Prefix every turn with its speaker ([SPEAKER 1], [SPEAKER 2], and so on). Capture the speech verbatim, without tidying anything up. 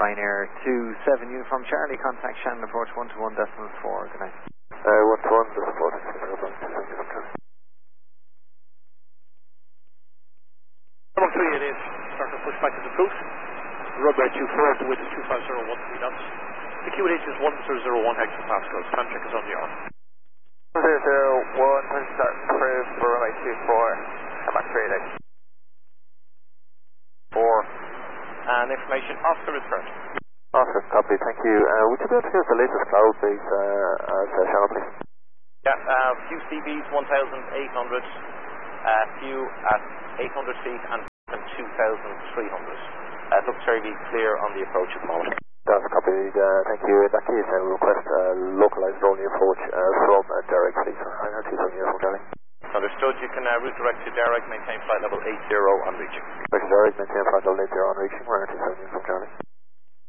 [SPEAKER 1] Ryanair two seven Uniform Charlie, contact Shannon approach one two one decimal four, good night.
[SPEAKER 2] Uh, one two one decimal four, Uniform Charlie.
[SPEAKER 3] Number three it is, start to push back to the route. Runway two four, the wind is two five zero one three knots. The Q N H is one zero zero one hectopascals, time check is on the arm.
[SPEAKER 2] zero zero one, push start approved for runway two four, come back three days.
[SPEAKER 3] four, and information, Oscar is correct.
[SPEAKER 2] Oscar, copy, thank you. Uh, would you be able to give us the latest cloud base uh, as uh, channel, please?
[SPEAKER 3] Yeah, uh, few C Bs one thousand eight hundred, uh, few at eight hundred feet and two thousand three hundred. Uh, it looks very clear on the approach at the moment.
[SPEAKER 2] That's copied, uh, thank you. In that case, I will request a uh, localized rolling approach uh, from uh, Derek, please. Ryanair two seven Uniform Charlie.
[SPEAKER 3] Understood, you can uh, route direct to Derek, maintain flight level eight zero on reaching.
[SPEAKER 2] Derek, maintain flight level eight zero on reaching, Ryanair two seven Uniform Charlie.